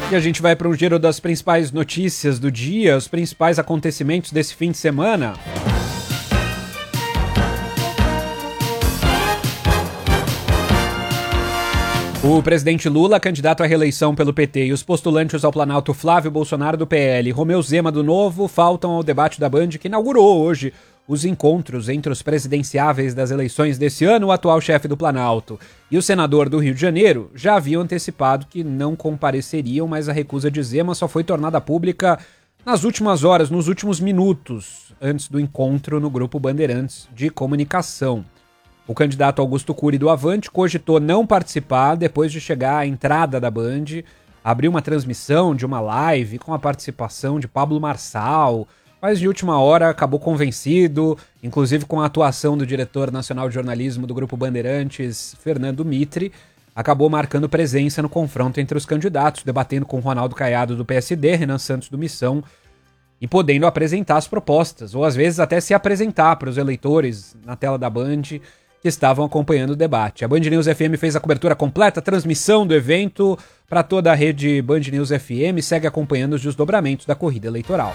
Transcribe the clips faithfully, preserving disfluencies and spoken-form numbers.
E a gente vai para um giro das principais notícias do dia, os principais acontecimentos desse fim de semana. O presidente Lula, candidato à reeleição pelo P T, e os postulantes ao Planalto Flávio Bolsonaro do P L e Romeu Zema do Novo faltam ao debate da Band, que inaugurou hoje os encontros entre os presidenciáveis das eleições desse ano. O atual chefe do Planalto e o senador do Rio de Janeiro já haviam antecipado que não compareceriam, mas a recusa de Zema só foi tornada pública nas últimas horas, nos últimos minutos, antes do encontro no Grupo Bandeirantes de Comunicação. O candidato Augusto Cury do Avante cogitou não participar depois de chegar à entrada da Band, abriu uma transmissão de uma live com a participação de Pablo Marçal, mas de última hora acabou convencido, inclusive com a atuação do diretor nacional de jornalismo do Grupo Bandeirantes, Fernando Mitre, acabou marcando presença no confronto entre os candidatos, debatendo com Ronaldo Caiado do P S D, Renan Santos do Missão, e podendo apresentar as propostas, ou às vezes até se apresentar para os eleitores na tela da Band, que estavam acompanhando o debate. A Band News F M fez a cobertura completa, a transmissão do evento para toda a rede Band News F M, segue acompanhando os desdobramentos da corrida eleitoral.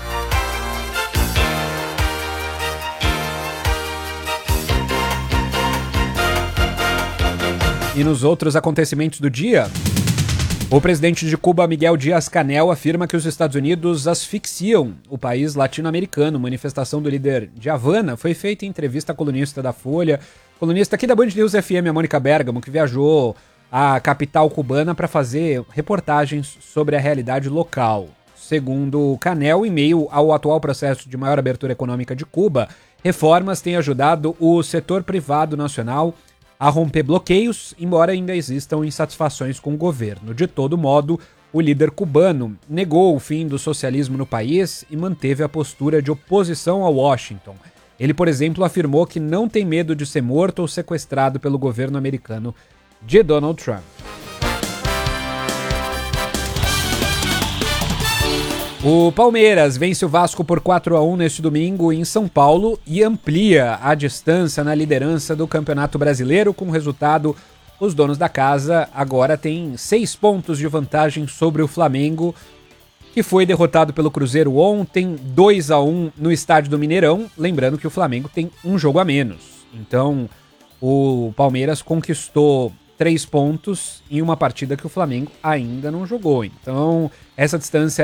E nos outros acontecimentos do dia, o presidente de Cuba, Miguel Díaz-Canel, afirma que os Estados Unidos asfixiam o país latino-americano. Manifestação do líder de Havana foi feita em entrevista à colunista da Folha, colunista aqui da Band News F M, a Mônica Bergamo, que viajou à capital cubana para fazer reportagens sobre a realidade local. Segundo Canel, em meio ao atual processo de maior abertura econômica de Cuba, reformas têm ajudado o setor privado nacional a romper bloqueios, embora ainda existam insatisfações com o governo. De todo modo, o líder cubano negou o fim do socialismo no país e manteve a postura de oposição a Washington. Ele, por exemplo, afirmou que não tem medo de ser morto ou sequestrado pelo governo americano de Donald Trump. O Palmeiras vence o Vasco por quatro a um neste domingo em São Paulo e amplia a distância na liderança do Campeonato Brasileiro. Com o resultado, os donos da casa agora têm seis pontos de vantagem sobre o Flamengo, que foi derrotado pelo Cruzeiro ontem, dois a um no estádio do Mineirão. Lembrando que o Flamengo tem um jogo a menos. Então, o Palmeiras conquistou três pontos em uma partida que o Flamengo ainda não jogou. Então, essa distância